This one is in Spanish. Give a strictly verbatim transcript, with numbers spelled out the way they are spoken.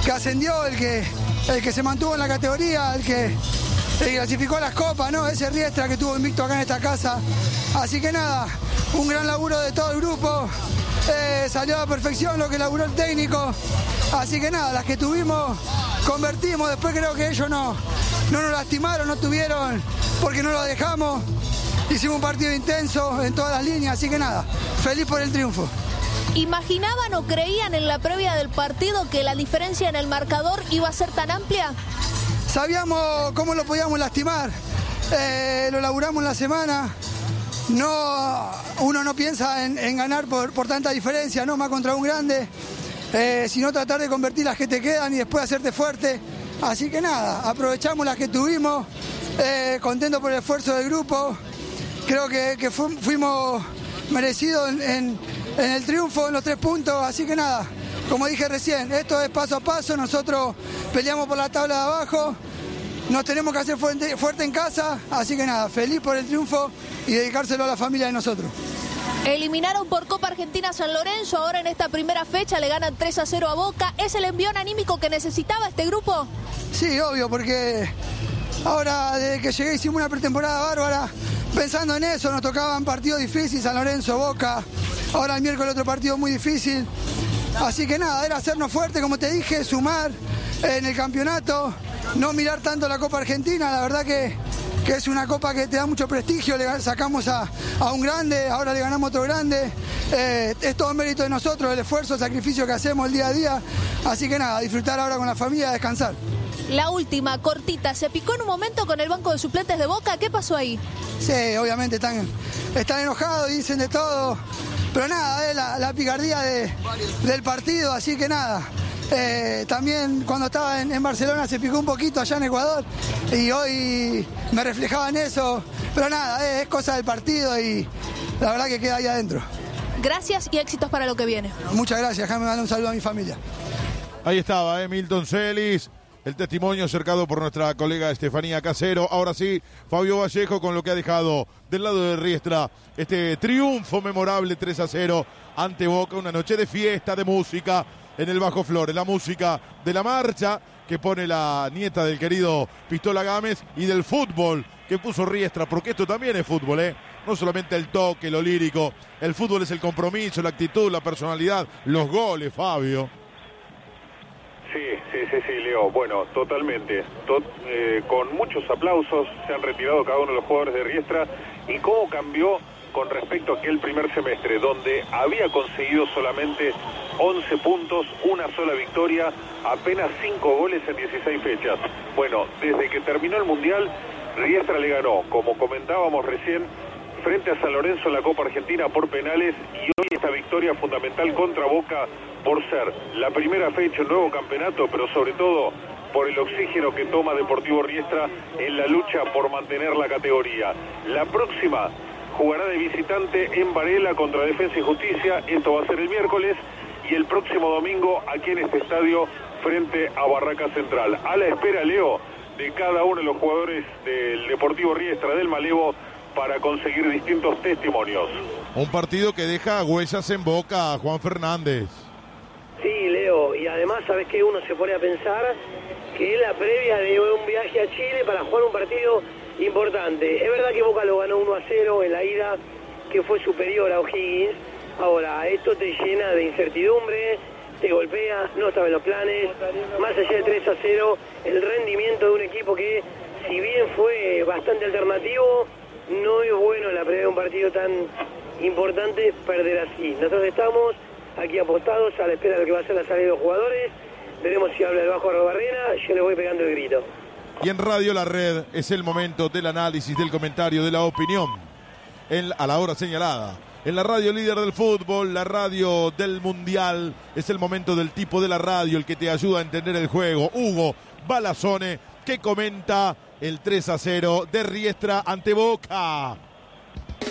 que ascendió, el que, el que se mantuvo en la categoría, el que, el que clasificó las copas, ¿no? Ese Riestra que tuvo invicto acá en esta casa. Así que nada, un gran laburo de todo el grupo. Eh, salió a la perfección lo que laburó el técnico. Así que nada, las que tuvimos, convertimos. Después creo que ellos no, no nos lastimaron, no tuvieron, porque no lo dejamos. Hicimos un partido intenso en todas las líneas, así que nada, feliz por el triunfo. ¿Imaginaban o creían en la previa del partido que la diferencia en el marcador iba a ser tan amplia? Sabíamos cómo lo podíamos lastimar, eh, lo laburamos en la semana. No, uno no piensa en, en ganar por, por tanta diferencia, no más contra un grande, eh, sino tratar de convertir las que te quedan y después hacerte fuerte. Así que nada, aprovechamos las que tuvimos, eh, contentos por el esfuerzo del grupo. Creo que, que fu fuimos merecidos en, en, en el triunfo, en los tres puntos, así que nada, como dije recién, esto es paso a paso, nosotros peleamos por la tabla de abajo, nos tenemos que hacer fuerte, fuerte en casa, así que nada, feliz por el triunfo y dedicárselo a la familia de nosotros. Eliminaron por Copa Argentina a San Lorenzo, ahora en esta primera fecha le ganan tres a cero a Boca. ¿Es el envión anímico que necesitaba este grupo? Sí, obvio, porque ahora desde que llegué hicimos una pretemporada bárbara, pensando en eso, nos tocaban partidos difíciles, San Lorenzo, Boca, ahora el miércoles otro partido muy difícil. Así que nada, era hacernos fuerte, como te dije, sumar en el campeonato, no mirar tanto la Copa Argentina, la verdad que, que es una copa que te da mucho prestigio, le sacamos a, a un grande, ahora le ganamos a otro grande, eh, es todo mérito de nosotros, el esfuerzo, el sacrificio que hacemos el día a día, así que nada, disfrutar ahora con la familia, descansar. La última, cortita, ¿se picó en un momento con el banco de suplentes de Boca? ¿Qué pasó ahí? Sí, obviamente están, están enojados, dicen de todo, pero nada, es la, la picardía de, del partido, así que nada. Eh, también cuando estaba en, en Barcelona se picó un poquito allá en Ecuador y hoy me reflejaba en eso, pero nada, es, es cosa del partido y la verdad que queda ahí adentro. Gracias y éxitos para lo que viene. Muchas gracias, déjame darle un saludo a mi familia. Ahí estaba, eh, Milton Celis. El testimonio acercado por nuestra colega Estefanía Casero. Ahora sí, Fabio Vallejo con lo que ha dejado del lado de Riestra este triunfo memorable tres a cero ante Boca. Una noche de fiesta, de música en el Bajo Flores. La música de la marcha que pone la nieta del querido Pistola Gámez y del fútbol que puso Riestra, porque esto también es fútbol, ¿eh? No solamente el toque, lo lírico. El fútbol es el compromiso, la actitud, la personalidad, los goles, Fabio. Sí, sí, sí, sí, Leo. Bueno, totalmente. Tot, eh, con muchos aplausos se han retirado cada uno de los jugadores de Riestra. ¿Y cómo cambió con respecto a aquel primer semestre, donde había conseguido solamente once puntos, una sola victoria, apenas cinco goles en dieciséis fechas? Bueno, desde que terminó el Mundial, Riestra le ganó, como comentábamos recién, frente a San Lorenzo en la Copa Argentina por penales, y hoy esta victoria fundamental contra Boca por ser la primera fecha, un nuevo campeonato, pero sobre todo por el oxígeno que toma Deportivo Riestra en la lucha por mantener la categoría. La próxima jugará de visitante en Varela contra Defensa y Justicia, esto va a ser el miércoles, y el próximo domingo aquí en este estadio frente a Barraca Central. A la espera, Leo, de cada uno de los jugadores del Deportivo Riestra, del Malevo, para conseguir distintos testimonios. Un partido que deja huellas en Boca, Juan Fernández. Sí, Leo, y además, ¿sabes qué? Uno se pone a pensar que es la previa de un viaje a Chile para jugar un partido importante. Es verdad que Boca lo ganó uno a cero en la ida, que fue superior a O'Higgins. Ahora, esto te llena de incertidumbre, te golpea, no estaba en los planes. Más allá de tres a cero, el rendimiento de un equipo que, si bien fue bastante alternativo, no es bueno en la previa de un partido tan importante perder así. Nosotros estamos aquí apostados a la espera de lo que va a ser la salida de los jugadores. Veremos si habla el Bajo Barrena, yo le voy pegando el grito. Y en Radio La Red es el momento del análisis, del comentario, de la opinión en, a la hora señalada. En la radio líder del fútbol, la radio del mundial, es el momento del tipo de la radio, el que te ayuda a entender el juego. Hugo Balazone, que comenta el tres a cero de Riestra ante Boca.